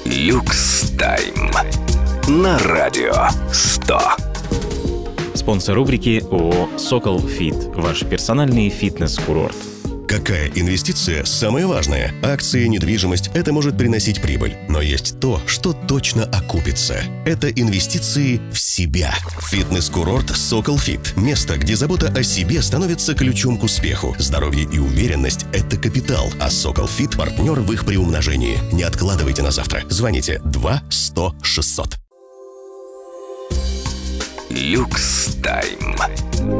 Люкс Тайм на Радио 100. Спонсор рубрики ООО «Сокол Фит». Ваш персональный фитнес-курорт. Какая инвестиция самая важная? Акции, недвижимость – это может приносить прибыль. Но есть то, что точно окупится. Это инвестиции в себя. Фитнес-курорт «Сокол Фит». Место, где забота о себе становится ключом к успеху. Здоровье и уверенность – это капитал. А «Сокол Фит» – партнер в их приумножении. Не откладывайте на завтра. Звоните 2-100-600. Люкс Тайм.